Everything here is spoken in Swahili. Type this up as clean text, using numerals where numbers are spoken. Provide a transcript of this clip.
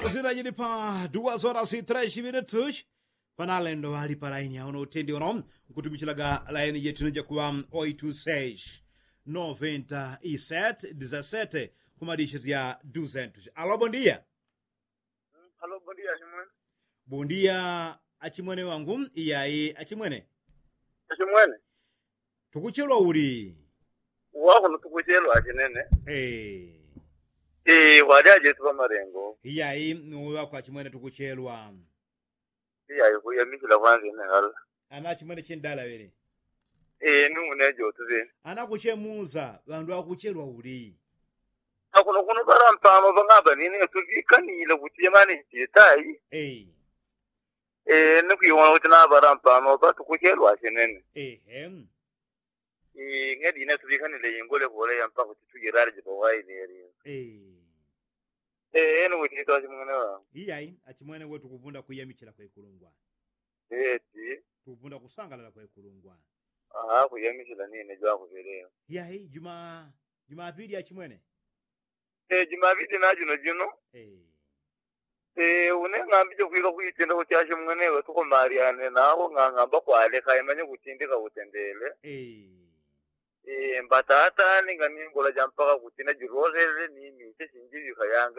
Zinajini pa 2 horas e 3 minutos. Panalendo wali paraini ya utendi onom. Kutumichilaga laini yetu nija kuwa 826 97 17 kumadisha ya 200. Alo, bom dia. Halo, bom dia, Chimwene. Bom dia, achimwene wangu. Iyayi, achimwene. Chimwene. Tukuchilwa uri. Wako nutukuchelo achinene. Eh. Wadaje tuwa marengo. Iyayi, wako achimwene tukuchelwa. Iyayi, kuya mikila kwanza ine hala. Ana achimwene chindala wele. Nungunejo tuze. Ana kuchemuza, vandu wakuchelwa uri. Kuno bara mpama bangaba nini tuvikanile kutimani chitai. Nukuyiwana utina bara mpama batukuchelo achinene. Ngedi ina tuvikanile yingole kule ya mpaka tutujirari jibawayi neri. Nukuti to Chimwene wa. Iyayi, achimwene wetu kupunda kuyamichila kwa ikulungwa. Kupunda kusangala kwa ikulungwa. Kuyamichila nini jwa kuvileo. Iyayi, Jumapili achimwene. Jumapili na juno. Unengambije kwika kuyitenda kuti Chimwene we tuko mariane nawo ngangamba kwale kayimanye kutindika kutendele. Mbatata ninga ningola jampaka kutina jirozele nini chinjiri kayanga.